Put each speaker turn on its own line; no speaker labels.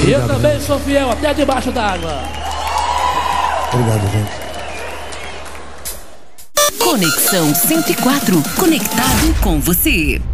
Eu também sou fiel até debaixo d'água.
Obrigado, gente.
Conexão 104, conectado com você.